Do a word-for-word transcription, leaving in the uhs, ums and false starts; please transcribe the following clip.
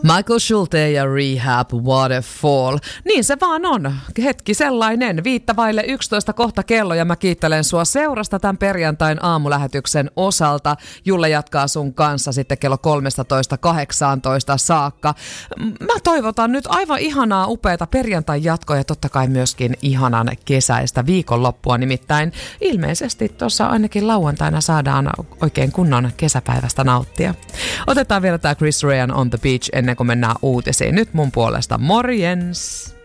Michael Schulte ja Rehab Waterfall. Niin se vaan on. Hetki sellainen. Viittä vaille yksitoista kohta kello ja mä kiittelen sua seurasta tämän perjantain aamulähetyksen osalta. Julle jatkaa sun kanssa sitten kello kolmetoista kahdeksantoista saakka. Mä toivotan nyt aivan ihanaa upeata perjantain jatkoa ja totta kai myöskin ihanan kesäistä viikonloppua. Nimittäin ilmeisesti tuossa ainakin lauantaina saadaan oikein kunnon kesäpäivästä nauttia. Otetaan vielä tää Chris Rea On the Beach ennen kuin mennään uutisiin. Nyt mun puolesta morjens!